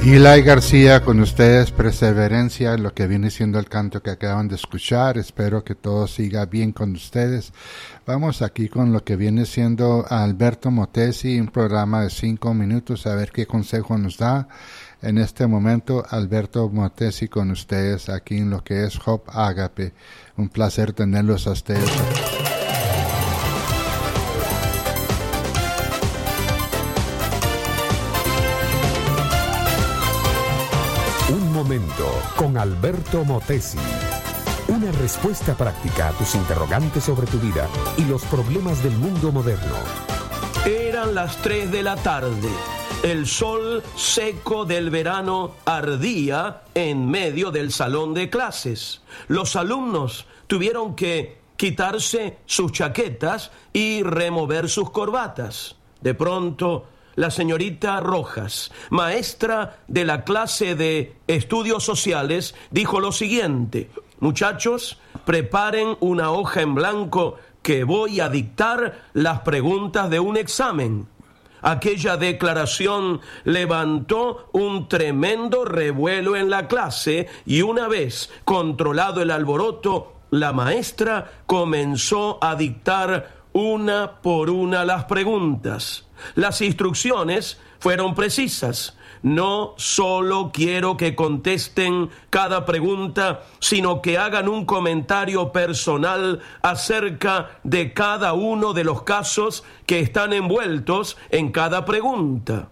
Eli García con ustedes, Perseverancia, lo que viene siendo el canto que acaban de escuchar. Espero que todo siga bien con ustedes. Vamos aquí con lo que viene siendo Alberto Motesi, un programa de 5 minutos, a ver qué consejo nos da. En este momento, Alberto Motesi con ustedes aquí en lo que es Hope Agape. Un placer tenerlos a ustedes. Con Alberto Motesi. Una respuesta práctica a tus interrogantes sobre tu vida y los problemas del mundo moderno. Eran las 3 de la tarde. El sol seco del verano ardía en medio del salón de clases. Los alumnos tuvieron que quitarse sus chaquetas y remover sus corbatas. De pronto, la señorita Rojas, maestra de la clase de estudios sociales, dijo lo siguiente: muchachos, preparen una hoja en blanco que voy a dictar las preguntas de un examen. Aquella declaración levantó un tremendo revuelo en la clase y una vez controlado el alboroto, la maestra comenzó a dictar una por una las preguntas. Las instrucciones fueron precisas. No solo quiero que contesten cada pregunta, sino que hagan un comentario personal acerca de cada uno de los casos que están envueltos en cada pregunta.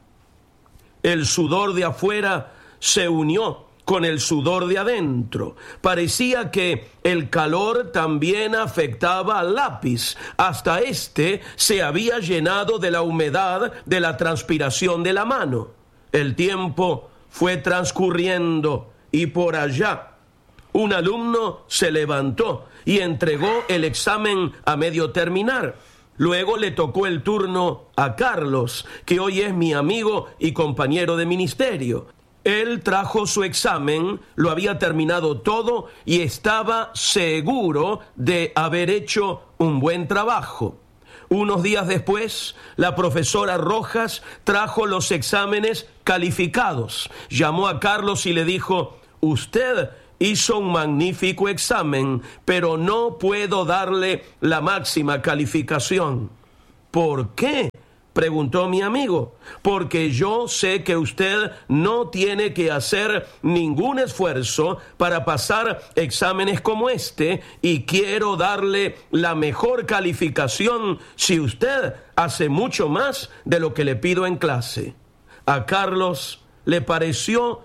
El sudor de afuera se unió con el sudor de adentro. Parecía que el calor también afectaba al lápiz. Hasta este se había llenado de la humedad de la transpiración de la mano. El tiempo fue transcurriendo y por allá un alumno se levantó y entregó el examen a medio terminar. Luego le tocó el turno a Carlos, que hoy es mi amigo y compañero de ministerio. Él trajo su examen, lo había terminado todo y estaba seguro de haber hecho un buen trabajo. Unos días después, la profesora Rojas trajo los exámenes calificados. Llamó a Carlos y le dijo: usted hizo un magnífico examen, pero no puedo darle la máxima calificación. ¿Por qué?, preguntó mi amigo. Porque yo sé que usted no tiene que hacer ningún esfuerzo para pasar exámenes como este y quiero darle la mejor calificación si usted hace mucho más de lo que le pido en clase. A Carlos le pareció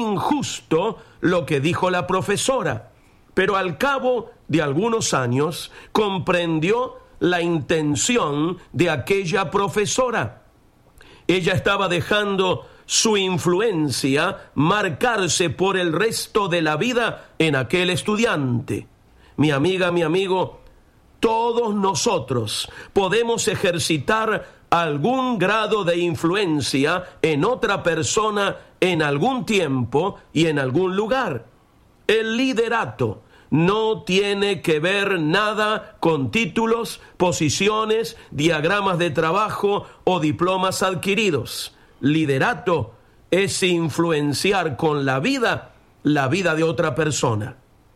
injusto lo que dijo la profesora, pero al cabo de algunos años comprendió la intención de aquella profesora. Ella estaba dejando su influencia marcarse por el resto de la vida en aquel estudiante. Mi amiga, mi amigo, todos nosotros podemos ejercitar algún grado de influencia en otra persona en algún tiempo y en algún lugar. El liderato no tiene que ver nada con títulos, posiciones, diagramas de trabajo o diplomas adquiridos. Liderato es influenciar con la vida de otra persona.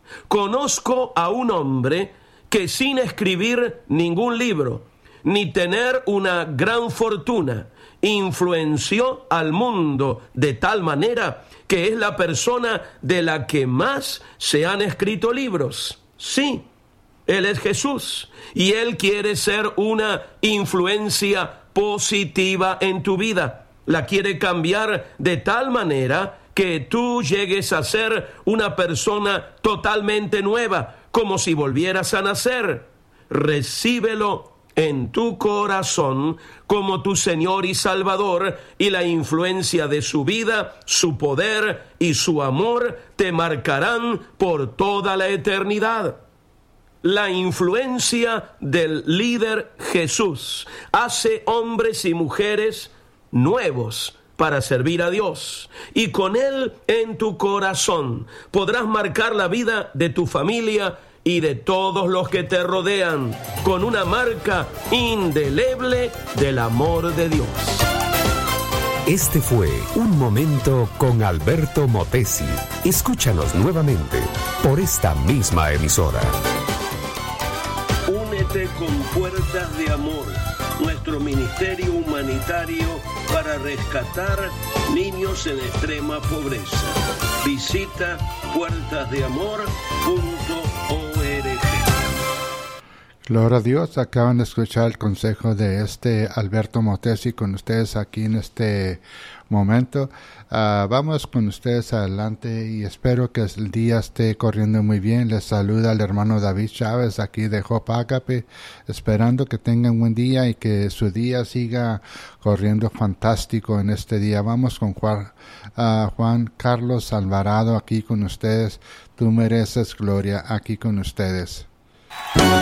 Conozco a un hombre que sin escribir ningún libro, ni tener una gran fortuna, influenció al mundo de tal manera que es la persona de la que más se han escrito libros. Sí, Él es Jesús y Él quiere ser una influencia positiva en tu vida. La quiere cambiar de tal manera que tú llegues a ser una persona totalmente nueva, como si volvieras a nacer. Recíbelo en tu corazón como tu Señor y Salvador, y la influencia de su vida, su poder y su amor te marcarán por toda la eternidad. La influencia del líder Jesús hace hombres y mujeres nuevos para servir a Dios, y con Él en tu corazón podrás marcar la vida de tu familia y de todos los que te rodean con una marca indeleble del amor de Dios. Este fue Un Momento con Alberto Motesi. Escúchanos nuevamente por esta misma emisora. Únete con Puertas de Amor, nuestro ministerio humanitario para rescatar niños en extrema pobreza. Visita puertasdeamor.org. Gloria a Dios, acaban de escuchar el consejo de Alberto Motesi con ustedes aquí en este momento. Vamos con ustedes adelante y espero que el día esté corriendo muy bien. Les saluda el hermano David Chávez aquí de Hope Agape, esperando que tengan un buen día y que su día siga corriendo fantástico en este día. Vamos con Juan Carlos Alvarado aquí con ustedes. Tú mereces gloria aquí con ustedes.